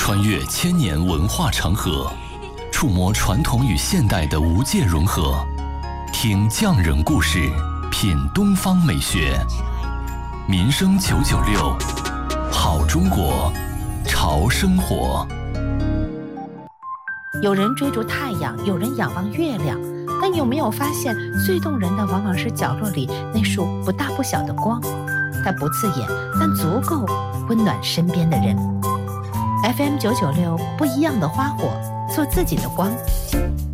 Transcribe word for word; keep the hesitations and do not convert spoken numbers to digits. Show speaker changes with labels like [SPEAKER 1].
[SPEAKER 1] 穿越千年文化长河，触摸传统与现代的无界融合，听匠人故事，品东方美学。民生九九六，好中国，潮生活。
[SPEAKER 2] 有人追逐太阳，有人仰望月亮，但有没有发现，最动人的往往是角落里那束不大不小的光？它不刺眼，但足够温暖身边的人。F M 九九六，不一样的花火，做自己的光。